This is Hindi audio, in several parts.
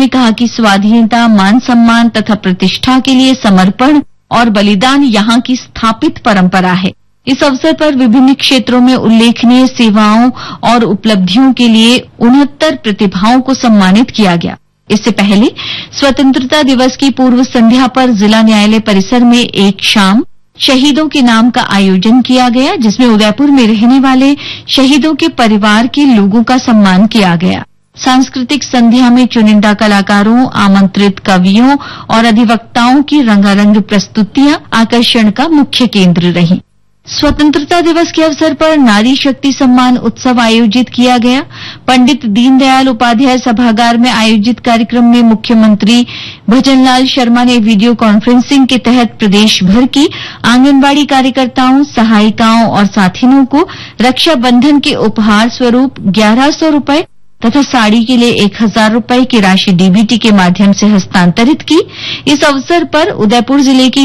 ने कहा कि स्वाधीनता, मान सम्मान तथा प्रतिष्ठा के लिए समर्पण और बलिदान यहाँ की स्थापित परंपरा है। इस अवसर पर विभिन्न क्षेत्रों में उल्लेखनीय सेवाओं और उपलब्धियों के लिए 69 प्रतिभाओं को सम्मानित किया गया। इससे पहले स्वतंत्रता दिवस की पूर्व संध्या पर जिला न्यायालय परिसर में एक शाम शहीदों के नाम का आयोजन किया गया, जिसमें उदयपुर में रहने वाले शहीदों के परिवार के लोगों का सम्मान किया गया। सांस्कृतिक संध्या में चुनिंदा कलाकारों, आमंत्रित कवियों और अधिवक्ताओं की रंगारंग प्रस्तुतियां आकर्षण का मुख्य केंद्र रहीं। स्वतंत्रता दिवस के अवसर पर नारी शक्ति सम्मान उत्सव आयोजित किया गया। पंडित दीनदयाल उपाध्याय सभागार में आयोजित कार्यक्रम में मुख्यमंत्री भजनलाल शर्मा ने वीडियो कॉन्फ्रेंसिंग के तहत प्रदेश भर की आंगनबाड़ी कार्यकर्ताओं, सहायिकाओं और साथिनों को रक्षाबंधन के उपहार स्वरूप 1100 रुपए तथा साड़ी के लिए 1000 रुपए की राशि डीबीटी के माध्यम से हस्तांतरित की। इस अवसर पर उदयपुर जिले की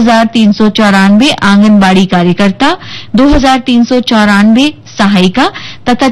2394 आंगनबाड़ी कार्यकर्ता, 2394 सहायिका तथा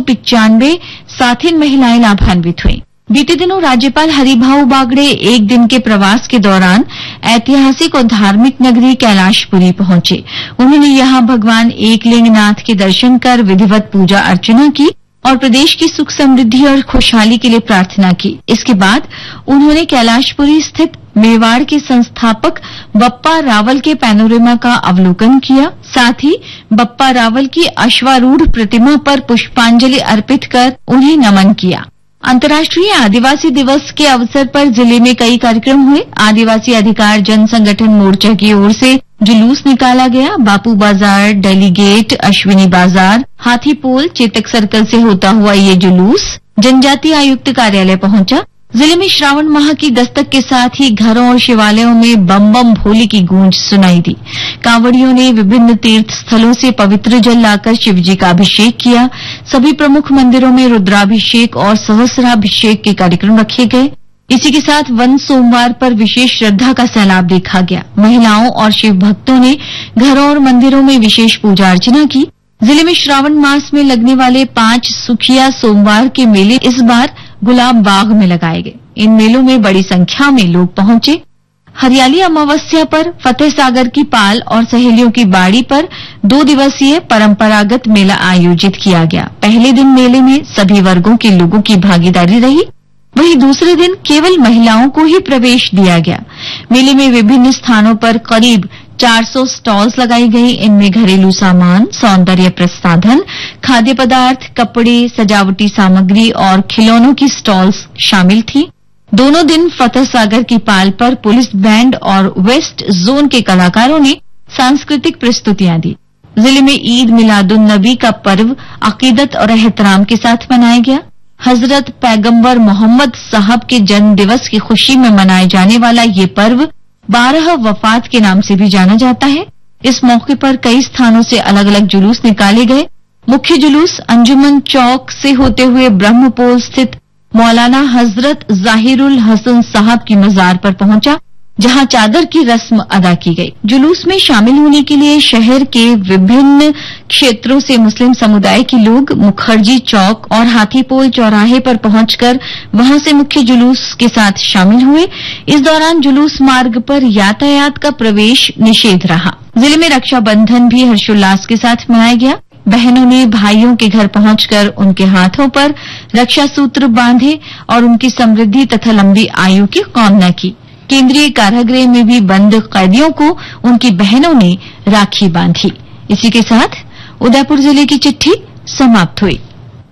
495 साथिन महिलाएं लाभान्वित हुई। बीते दिनों राज्यपाल हरिभाऊ बागड़े एक दिन के प्रवास के दौरान ऐतिहासिक और धार्मिक नगरी कैलाशपुरी पहुंचे। उन्होंने यहां भगवान एकलिंगनाथ के दर्शन कर विधिवत पूजा अर्चना की और प्रदेश की सुख समृद्धि और खुशहाली के लिए प्रार्थना की। इसके बाद उन्होंने कैलाशपुरी स्थित मेवाड़ के संस्थापक बप्पा रावल के पैनोरमा का अवलोकन किया। साथ ही बप्पा रावल की अश्वारूढ़ प्रतिमा पर पुष्पांजलि अर्पित कर उन्हें नमन किया। अंतर्राष्ट्रीय आदिवासी दिवस के अवसर पर जिले में कई कार्यक्रम हुए। आदिवासी अधिकार जन संगठन मोर्चा की ओर से जुलूस निकाला गया। बापू बाजार, डेलीगेट, अश्विनी बाजार, हाथीपोल, चेतक सर्कल से होता हुआ ये जुलूस जनजातीय आयुक्त कार्यालय पहुंचा। जिले में श्रावण माह की दस्तक के साथ ही घरों और शिवालयों में बम बम भोले की गूंज सुनाई दी। कांवड़ियों ने विभिन्न तीर्थ स्थलों से पवित्र जल लाकर शिवजी का अभिषेक किया। सभी प्रमुख मंदिरों में रुद्राभिषेक और सहस्राभिषेक के कार्यक्रम रखे गए। इसी के साथ वन सोमवार पर विशेष श्रद्धा का सैलाब देखा गया। महिलाओं और शिव भक्तों ने घरों और मंदिरों में विशेष पूजा अर्चना की। जिले में श्रावण मास में लगने वाले 5 सुखिया सोमवार के मेले इस बार गुलाब बाग में लगाए गए। इन मेलों में बड़ी संख्या में लोग पहुंचे। हरियाली अमावस्या पर फतेह सागर की पाल और सहेलियों की बाड़ी पर 2 दिवसीय परंपरागत मेला आयोजित किया गया। पहले दिन मेले में सभी वर्गों के लोगों की भागीदारी रही, वहीं दूसरे दिन केवल महिलाओं को ही प्रवेश दिया गया। मेले में विभिन्न स्थानों पर करीब 400 स्टॉल्स लगाई गई। इनमें घरेलू सामान, सौंदर्य प्रसाधन, खाद्य पदार्थ, कपड़े, सजावटी सामग्री और खिलौनों की स्टॉल्स शामिल थी। दोनों दिन फतेह सागर की पाल पर पुलिस बैंड और वेस्ट जोन के कलाकारों ने सांस्कृतिक प्रस्तुतियां दी। जिले में ईद मिलादुन नबी का पर्व अकीदत और एहतराम के साथ मनाया गया। हजरत पैगंबर मोहम्मद साहब के जन्म दिवस की खुशी में मनाए जाने वाला ये पर्व 12 वफात के नाम से भी जाना जाता है। इस मौके पर कई स्थानों से अलग अलग जुलूस निकाले गए। मुख्य जुलूस अंजुमन चौक से होते हुए ब्रह्मपोल स्थित मौलाना हजरत जाहिरुल हसन साहब की मजार पर पहुंचा, जहां चादर की रस्म अदा की गई। जुलूस में शामिल होने के लिए शहर के विभिन्न क्षेत्रों से मुस्लिम समुदाय के लोग मुखर्जी चौक और हाथीपोल चौराहे पर पहुंचकर वहां से मुख्य जुलूस के साथ शामिल हुए। इस दौरान जुलूस मार्ग पर यातायात का प्रवेश निषेध रहा। जिले में रक्षाबंधन भी हर्षोल्लास के साथ मनाया गया। बहनों ने भाइयों के घर पहुंचकर उनके हाथों पर रक्षा सूत्र बांधे और उनकी समृद्धि तथा लंबी आयु की कामना की। केंद्रीय कारागृह में भी बंद कैदियों को उनकी बहनों ने राखी बांधी। इसी के साथ उदयपुर जिले की चिट्ठी समाप्त हुई।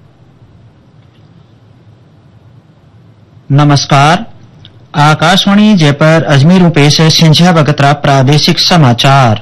नमस्कार, आकाशवाणी जयपुर अजमेर में पेश है सिंझा बगतरा प्रादेशिक समाचार।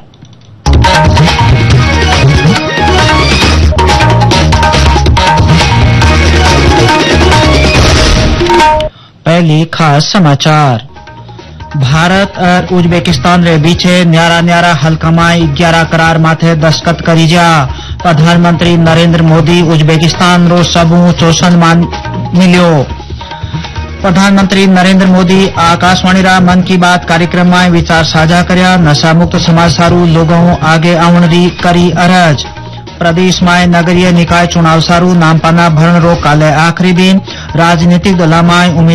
पहले खास समाचार। भारत और उज्बेकिस्तान रे बीच न्यारा हल्कामाई 11 करार माथे दस्तखत करी जा। प्रधानमंत्री नरेंद्र मोदी उज्बेकिस्तान रो सबू चोसन मान मिल्यो। प्रधानमंत्री नरेंद्र मोदी आकाशवाणी रा मन की बात कार्यक्रम में विचार साझा कर्या। नशा मुक्त समाज सारू लोगों आगे आवन री करी अरज। प्रदेश में नगरीय निकाय चुनाव सारू नाम पाना भरण रो काले आखिरी दिन। राजनीतिक दल में